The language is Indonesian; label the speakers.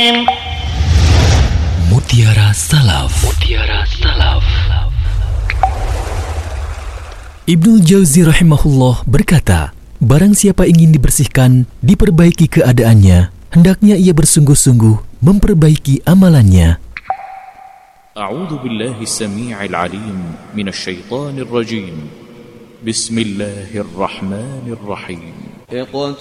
Speaker 1: Mutiara Salaf. Mutiara Salaf. Ibnul Jauzi rahimahullah berkata, barang siapa ingin dibersihkan, diperbaiki keadaannya, hendaknya ia bersungguh-sungguh memperbaiki amalannya.
Speaker 2: A'udzu billahi as-sami'il 'alim minasy syaithanir rajim. Bismillahirrahmanirrahim.